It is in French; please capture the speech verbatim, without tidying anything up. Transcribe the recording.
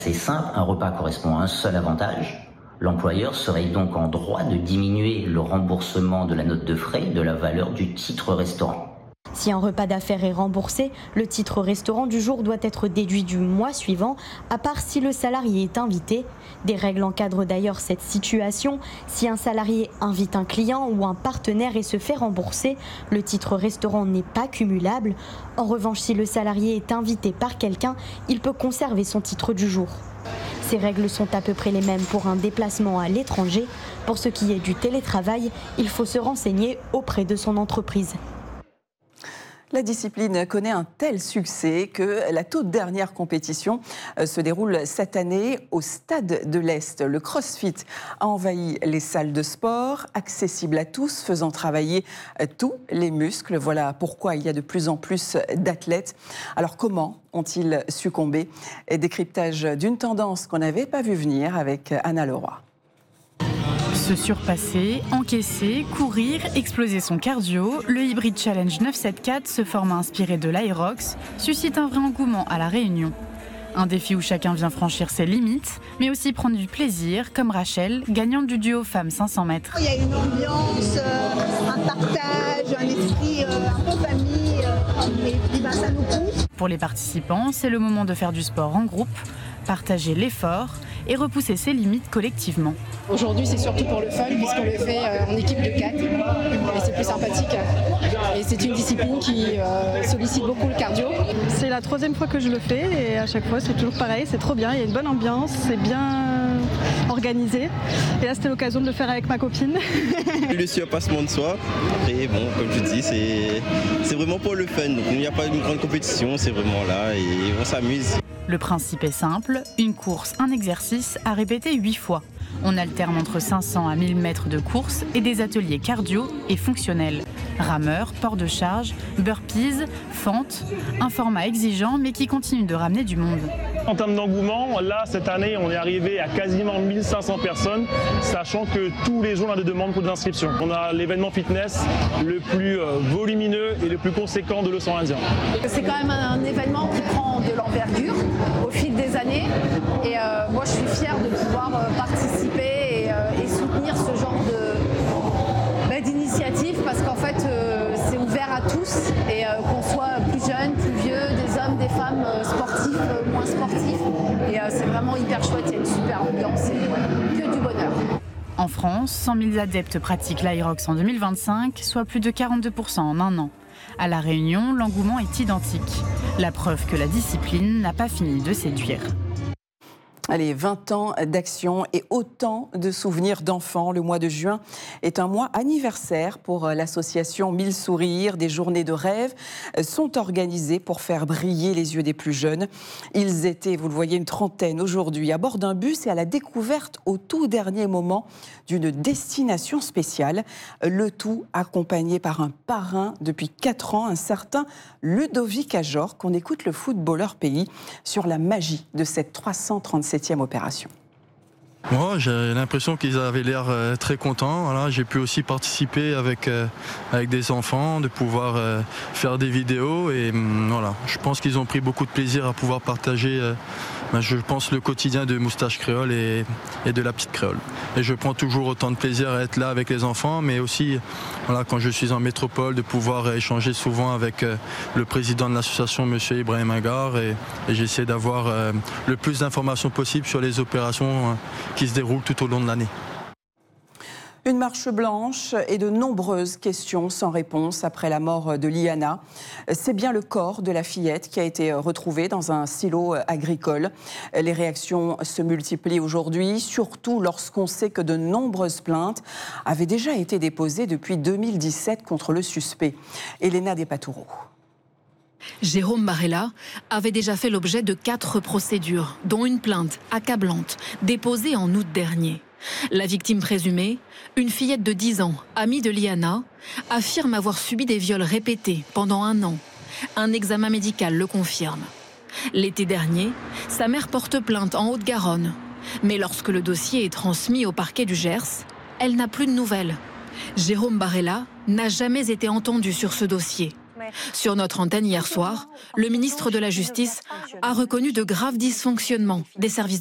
C'est simple, un repas correspond à un seul avantage. L'employeur serait donc en droit de diminuer le remboursement de la note de frais de la valeur du titre restaurant. Si un repas d'affaires est remboursé, le titre restaurant du jour doit être déduit du mois suivant, à part si le salarié est invité. Des règles encadrent d'ailleurs cette situation. Si un salarié invite un client ou un partenaire et se fait rembourser, le titre restaurant n'est pas cumulable. En revanche, si le salarié est invité par quelqu'un, il peut conserver son titre du jour. Ces règles sont à peu près les mêmes pour un déplacement à l'étranger. Pour ce qui est du télétravail, il faut se renseigner auprès de son entreprise. La discipline connaît un tel succès que la toute dernière compétition se déroule cette année au Stade de l'Est. Le CrossFit a envahi les salles de sport, accessible à tous, faisant travailler tous les muscles. Voilà pourquoi il y a de plus en plus d'athlètes. Alors comment ont-ils succombé ? Décryptage d'une tendance qu'on n'avait pas vu venir avec Anna Leroy. Se surpasser, encaisser, courir, exploser son cardio, le Hybrid Challenge neuf cent soixante-quatorze, ce format inspiré de l'Aerox, suscite un vrai engouement à La Réunion. Un défi où chacun vient franchir ses limites, mais aussi prendre du plaisir, comme Rachel, gagnante du duo femmes cinq cents mètres. Il y a une ambiance, un partage, un esprit un peu famille, et puis ben, ça nous pousse. Pour les participants, c'est le moment de faire du sport en groupe, partager l'effort et repousser ses limites collectivement. Aujourd'hui, c'est surtout pour le fun, puisqu'on le fait en équipe de quatre, et c'est plus sympathique. Et c'est une discipline qui euh, sollicite beaucoup le cardio. C'est la troisième fois que je le fais, et à chaque fois, c'est toujours pareil, c'est trop bien, il y a une bonne ambiance, c'est bien organisé. Et là, c'était l'occasion de le faire avec ma copine. Le surpassement de soi, et bon, comme je dis, c'est, c'est vraiment pour le fun. Donc, il n'y a pas une grande compétition, c'est vraiment là, et on s'amuse. Le principe est simple, une course, un exercice à répéter huit fois. On alterne entre cinq cents à mille mètres de course et des ateliers cardio et fonctionnels. Rameur, port de charge, burpees, fente, un format exigeant mais qui continue de ramener du monde. En termes d'engouement, là, cette année, on est arrivé à quasiment mille cinq cents personnes, sachant que tous les jours, on a des demandes pour des inscriptions. On a l'événement fitness le plus volumineux et le plus conséquent de l'océan Indien. C'est quand même un événement qui prend de l'envergure au fil des années. Et euh, moi, je suis fière de pouvoir euh, participer et, euh, et soutenir ce genre de, bah, d'initiative, parce qu'en fait, euh, c'est ouvert à tous, et euh, qu'on soit plus jeune, plus vieux, des hommes, des femmes, euh, sportifs, euh, moins sportifs. Et euh, c'est vraiment hyper chouette, il y a une super ambiance et que du bonheur. En France, cent mille adeptes pratiquent l'Aerox en deux mille vingt-cinq, soit plus de quarante-deux pour cent en un an. À La Réunion, l'engouement est identique. La preuve que la discipline n'a pas fini de séduire. Allez, vingt ans d'action et autant de souvenirs d'enfants. Le mois de juin est un mois anniversaire pour l'association Mille Sourires. Des journées de rêve sont organisées pour faire briller les yeux des plus jeunes. Ils étaient, vous le voyez, une trentaine aujourd'hui à bord d'un bus et à la découverte au tout dernier moment d'une destination spéciale. Le tout accompagné par un parrain depuis quatre ans, un certain Ludovic Ajor, qu'on écoute le footballeur pays sur la magie de cette trois cent trente-septième opération. Moi, j'ai l'impression qu'ils avaient l'air euh, très contents. Voilà, j'ai pu aussi participer avec, euh, avec des enfants, de pouvoir euh, faire des vidéos. Et hum, voilà, je pense qu'ils ont pris beaucoup de plaisir à pouvoir partager, euh, ben, je pense, le quotidien de Moustache Créole et, et de la Petite Créole. Et je prends toujours autant de plaisir à être là avec les enfants, mais aussi, voilà, quand je suis en métropole, de pouvoir échanger souvent avec euh, le président de l'association, M. Ibrahim Agar. Et, et j'essaie d'avoir euh, le plus d'informations possible sur les opérations euh, qui se déroule tout au long de l'année. Une marche blanche et de nombreuses questions sans réponse après la mort de Liana. C'est bien le corps de la fillette qui a été retrouvé dans un silo agricole. Les réactions se multiplient aujourd'hui, surtout lorsqu'on sait que de nombreuses plaintes avaient déjà été déposées depuis deux mille dix-sept contre le suspect. Elena Despatoureaux. Jérôme Barella avait déjà fait l'objet de quatre procédures, dont une plainte accablante, déposée en août dernier. La victime présumée, une fillette de dix ans, amie de Liana, affirme avoir subi des viols répétés pendant un an. Un examen médical le confirme. L'été dernier, sa mère porte plainte en Haute-Garonne. Mais lorsque le dossier est transmis au parquet du Gers, elle n'a plus de nouvelles. Jérôme Barella n'a jamais été entendu sur ce dossier. Sur notre antenne hier soir, le ministre de la Justice a reconnu de graves dysfonctionnements des services